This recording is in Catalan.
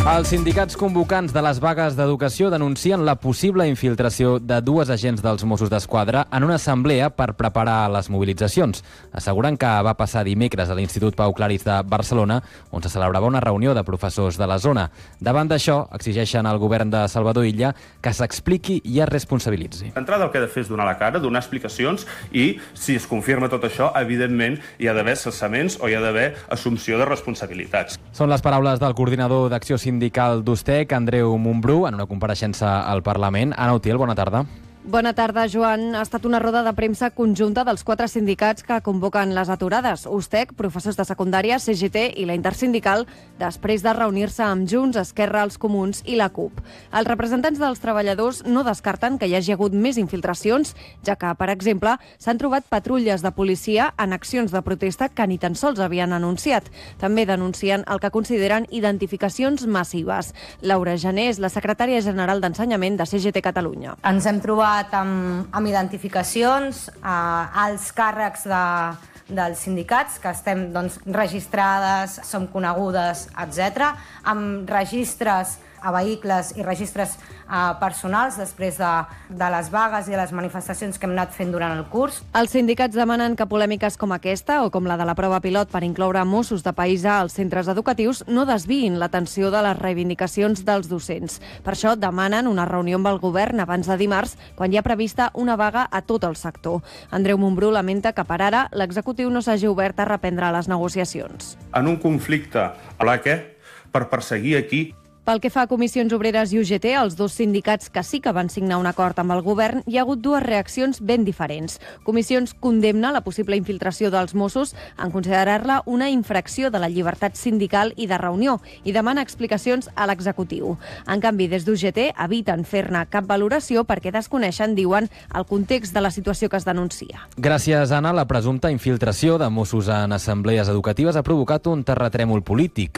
Els sindicats convocants de les vagues d'educació denuncien la possible infiltració de dues agents dels Mossos d'Esquadra en una assemblea per preparar les mobilitzacions. Asseguren que va passar dimecres a l'Institut Pau Claris de Barcelona, on se celebrava una reunió de professors de la zona. Davant d'això, exigeixen al govern de Salvador Illa que s'expliqui i es responsabilitzi. D'entrada el que ha de fer és donar la cara, donar explicacions i, si es confirma tot això, evidentment hi ha d'haver cessaments o hi ha d'haver assumpció de responsabilitats. Són les paraules del coordinador d'Acció Sindical d'Ustec, Andreu Montbrú, en una compareixença al Parlament. Ana Utiel, bona tarda. Bona tarda, Joan. Ha estat una roda de premsa conjunta dels 4 sindicats que convoquen les aturades. Ustec, professors de secundària, CGT i la Intersindical, després de reunir-se amb Junts, Esquerra, els Comuns i la CUP. Els representants dels treballadors no descarten que hi hagi hagut més infiltracions, ja que, per exemple, s'han trobat patrulles de policia en accions de protesta que ni tan sols havien anunciat. També denuncien el que consideren identificacions massives. Laura Jané és la secretària general d'Ensenyament de CGT Catalunya. Ens hem trobat amb identificacions, alts càrrecs dels sindicats, que estem registrades, som conegudes, etc., amb registres a vehicles i registres personals després de les vagues i les manifestacions que hem anat fent durant el curs. Els sindicats demanen que polèmiques com aquesta, o com la de la prova pilot per incloure Mossos de paisà als centres educatius, no desviïn l'atenció de les reivindicacions dels docents. Per això demanen una reunió amb el govern abans de dimarts, quan hi ha prevista una vaga a tot el sector. Andreu Montbrú lamenta que per ara l'executiu no s'hagi obert a reprendre les negociacions. En un conflicte a la que, per perseguir aquí, pel que fa a Comissions Obreres i UGT, els dos sindicats que sí que van signar un acord amb el govern, hi ha hagut dues reaccions ben diferents. Comissions condemna la possible infiltració dels Mossos en considerar-la una infracció de la llibertat sindical i de reunió i demana explicacions a l'executiu. En canvi, des d'UGT eviten fer-ne cap valoració perquè desconeixen, diuen, el context de la situació que es denuncia. Gràcies, Anna. La presumpta infiltració de Mossos en assemblees educatives ha provocat un terratrèmol polític.